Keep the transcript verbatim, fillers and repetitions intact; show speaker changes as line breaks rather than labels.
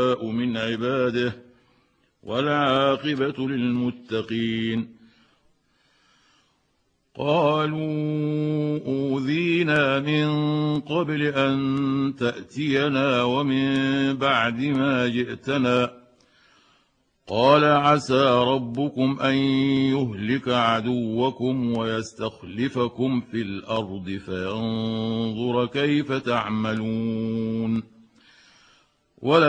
يشاء من عباده والعاقبة للمتقين. قالوا أوذينا من قبل أن تأتينا ومن بعد ما جئتنا قال عسى ربكم أن يهلك عدوكم ويستخلفكم في الأرض فينظر كيف تعملون.